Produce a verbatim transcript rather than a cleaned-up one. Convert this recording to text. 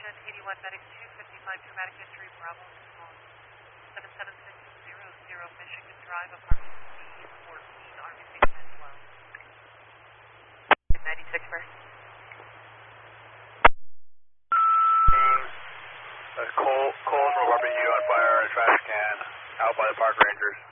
ten eighty-one, medic two fifty-five, traumatic injury, Bravo, seven seven six zero zero, Michigan Drive, apartment C fourteen, Army Base Manuel. ninety-six, first. Uh, Cole, Cole and Robert U on fire, trash can, out by the park rangers.